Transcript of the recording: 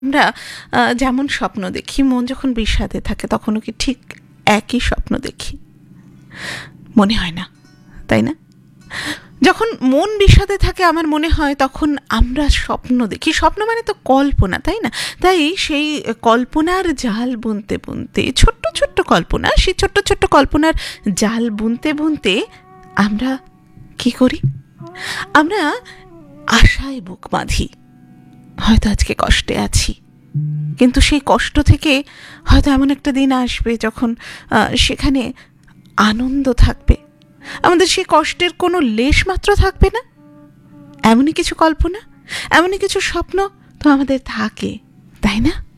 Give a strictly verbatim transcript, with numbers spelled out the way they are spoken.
আমরা আহ, যেমন স্বপ্ন দেখি, মন যখন বিষাদে থাকে তখনও কি ঠিক একই স্বপ্ন দেখি? মনে হয় না, তাই না? যখন মন বিষাদে থাকে আমার মনে হয় তখন আমরা স্বপ্ন দেখি। স্বপ্ন মানে তো কল্পনা, তাই না? তাই সেই কল্পনার জাল বুনতে বুনতে, ছোট্ট ছোট্ট কল্পনা, সেই ছোট্ট ছোট্ট কল্পনার জাল বুনতে বুনতে আমরা কি করি? আমরা আশায় বুক বাঁধি। হয়তো আজকে কষ্টে আছি, কিন্তু সেই কষ্ট থেকে হয়তো এমন একটা দিন আসবে যখন আহ, সেখানে আনন্দ থাকবে, আমাদের সেই কষ্টের কোনো লেশ মাত্র থাকবে না। এমনই কিছু কল্পনা, এমনই কিছু স্বপ্ন তো আমাদের থাকে, তাই না?